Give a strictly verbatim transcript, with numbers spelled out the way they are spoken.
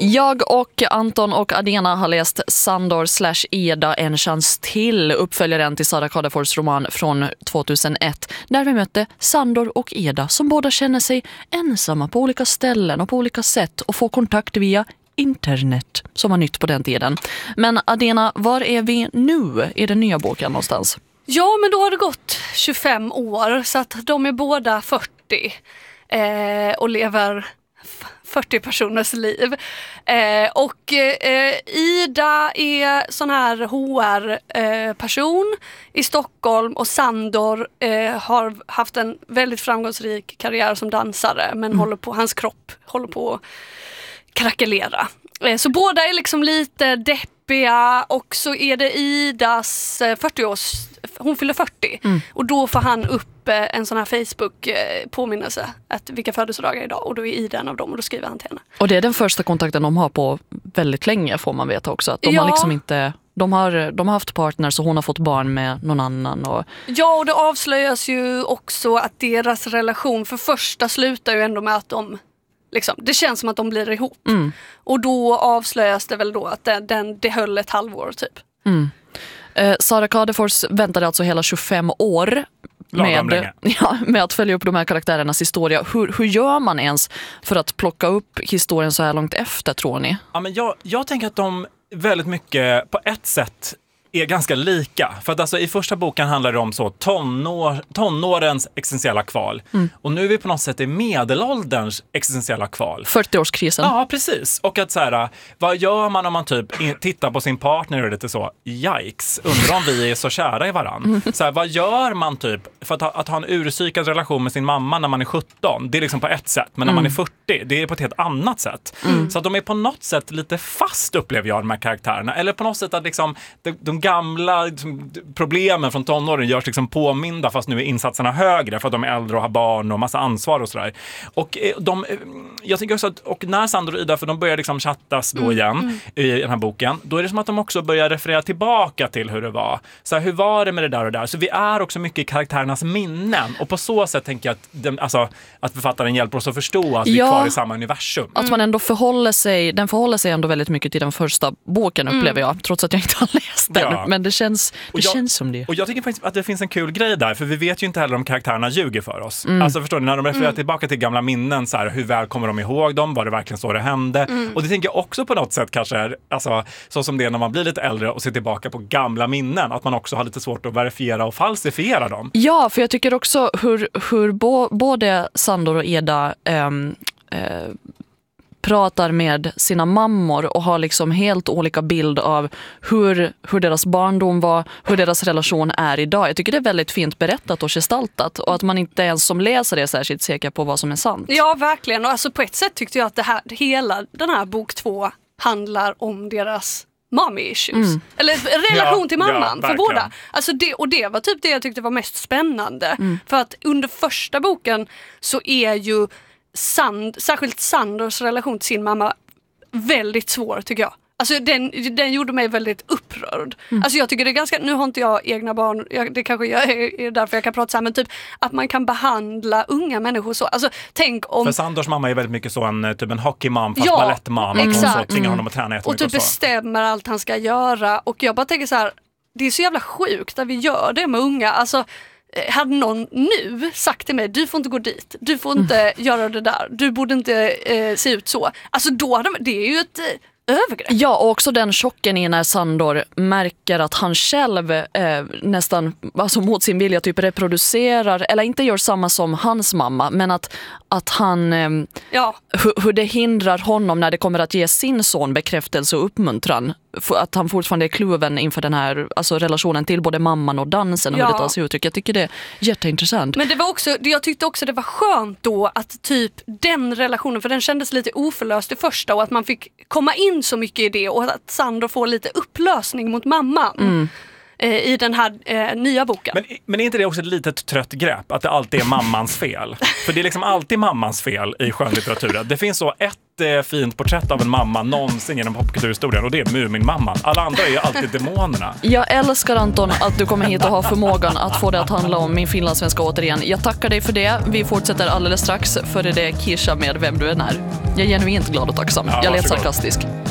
Jag och Anton och Adena har läst Sandor slash Eda en chans till, uppföljaren till Sara Kadefors roman från tvåtusenett, där vi mötte Sandor och Eda som båda känner sig ensamma på olika ställen och på olika sätt och får kontakt via internet, som var nytt på den tiden. Men Adena, var är vi nu i den nya boken någonstans? Ja, men då har det gått tjugofem år, så att de är båda fyrtio eh, och lever fyrtio personers liv. Eh, och eh, Ida är sån här H R-person eh, i Stockholm, och Sandor eh, har haft en väldigt framgångsrik karriär som dansare, men mm. håller på, hans kropp håller på att krackelera. Eh, så båda är liksom lite deppiga, och så är det Idas eh, fyrtio-års, hon fyller fyrtio, mm. och då får han upp en sån här Facebook-påminnelse att vilka födelsedagar är idag, och då är Ida en av dem, och då skriver han till henne. Och det är den första kontakten de har på väldigt länge, får man veta också. Att de ja. har liksom inte, de har, de har haft partner, så hon har fått barn med någon annan. Och... Ja, och det avslöjas ju också att deras relation för första slutar ju ändå med att de liksom, det känns som att de blir ihop. Mm. Och då avslöjas det väl då att den, den, det höll ett halvår typ. Mm. Eh, Sara Kadefors väntade alltså hela tjugofem år med, ja, med att följa upp de här karaktärernas historia. Hur, hur gör man ens för att plocka upp historien så här långt efter, tror ni? Ja, men jag, jag tänker att de väldigt mycket på ett sätt är ganska lika. För att alltså, i första boken handlar det om så tonår, tonårens existentiella kval. Mm. Och nu är vi på något sätt i medelålderns existentiella kval. fyrtio-årskrisen. Ja, precis. Och att så här, vad gör man om man typ tittar på sin partner och är lite så, yikes, undrar om vi är så kära i varann. Mm. Så här, vad gör man typ för att ha, att ha en urpsykad relation med sin mamma när man är sjutton? Det är liksom på ett sätt. Men när mm. man är fyrtio, det är på ett helt annat sätt. Mm. Så att de är på något sätt lite fast, upplever jag, de här karaktärerna. Eller på något sätt att liksom de, de gamla liksom, problemen från tonåren görs liksom påminda, fast nu är insatserna högre för att de är äldre och har barn och massa ansvar och sådär. Och de, jag tycker också att, och när Sandor och Ida, för de börjar liksom chattas då igen mm, mm. i den här boken, då är det som att de också börjar referera tillbaka till hur det var. Så här, hur var det med det där och där? Så vi är också mycket i karaktärernas minnen, och på så sätt tänker jag att, den, alltså, att författaren hjälper oss att förstå att vi är kvar i samma universum. Att man ändå förhåller sig, den förhåller sig ändå väldigt mycket till den första boken, upplever jag, trots att jag inte har läst den. Ja. Men det känns, det jag, känns som det. Och jag tycker faktiskt att det finns en kul grej där, för vi vet ju inte heller om karaktärerna ljuger för oss. Mm. Alltså förstår ni, när de refererar mm. tillbaka till gamla minnen, så här, hur väl kommer de ihåg dem? Var det verkligen så det hände? Mm. Och det tänker jag också på något sätt kanske är, alltså, så som det är när man blir lite äldre och ser tillbaka på gamla minnen, att man också har lite svårt att verifiera och falsifiera dem. Ja, för jag tycker också hur, hur bo, både Sandor och Eda ähm, äh, pratar med sina mammor och har liksom helt olika bild av hur, hur deras barndom var, hur deras relation är idag. Jag tycker det är väldigt fint berättat och gestaltat, och att man inte ens som läsare är särskilt säker på vad som är sant. Ja, verkligen. Och alltså på ett sätt tyckte jag att det här, hela den här bok två handlar om deras mommy issues. Mm. Eller relation ja, till mamman ja, för båda. Alltså det, och det var typ det jag tyckte var mest spännande. Mm. För att under första boken så är ju Sand, särskilt Sandors relation till sin mamma väldigt svår, tycker jag. Alltså den, den gjorde mig väldigt upprörd. Mm. Alltså jag tycker det är ganska, nu har inte jag egna barn, jag, det kanske jag är, är därför jag kan prata så här, men typ att man kan behandla unga människor så. Alltså tänk om... För Sandors mamma är väldigt mycket så en, typ en hockeymam, fast ja, ballettmam. Mm. Exakt. Och så tvingar honom att träna och typ och så. bestämmer allt han ska göra. Och jag bara tänker så här, det är så jävla sjukt att vi gör det med unga. Alltså hade någon nu sagt till mig, du får inte gå dit, du får inte mm. göra det där, du borde inte eh, se ut så. Alltså då hade, det är ju ett eh, övergrepp. Ja, och också den chocken i när Sandor märker att han själv eh, nästan alltså mot sin vilja typ reproducerar, eller inte gör samma som hans mamma, men att, att han eh, ja. hur, hur det hindrar honom när det kommer att ge sin son bekräftelse och uppmuntran. Att han fortfarande är kluven inför den här alltså relationen till både mamman och dansen och ja. hur det tar sig uttryck. Jag tycker det är jätteintressant. Men det var också, jag tyckte också det var skönt då att typ den relationen, för den kändes lite oförlöst i första, och att man fick komma in så mycket i det, och att Sandor får lite upplösning mot mamman. Mm. I den här eh, nya boken. Men, men är inte det också ett litet trött grepp? Att det alltid är mammans fel? För det är liksom alltid mammans fel i skönlitteraturen. Det finns så ett jättefint porträtt av en mamma någonsin genom popkulturhistorien, och det är Muminmamman. Alla andra är ju alltid demonerna. Jag älskar, Anton, att du kommer hit och har förmågan att få det att handla om min finlandssvenska återigen. Jag tackar dig för det. Vi fortsätter alldeles strax. Före det Kisha med Vem du än är. Jag är genuint glad och tacksam. Ja, jag lät varsågod. sarkastisk.